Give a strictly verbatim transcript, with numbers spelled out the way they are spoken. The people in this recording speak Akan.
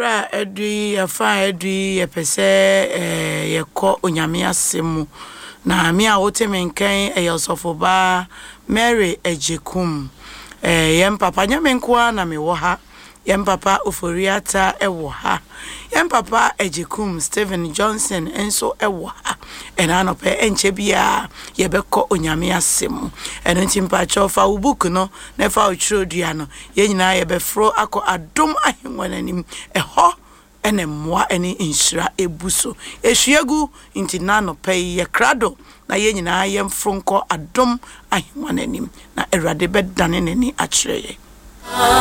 bra edui afa edui epese eh yekọ onyame asemu na me a woteme nkan eyosofo ba Mary Ejekum eh yem papa nyame nkoa na me wo ha yem papa Oforiata ewo ha yem papa Ejekum Stephen Johnson enso ewo ha enanope enche bia yebekọ onyame asemu eno ntimpa chofa ubuku no na fa ochrodua no ye nyina yebefro akọ adom ahwenwanim eho ene mmoa ene inshira ebuso ehwiegu intinano pay ye krado na ye nyina yemfro nkọ adom ahwenwanim na Awurade bedane nani akyereye.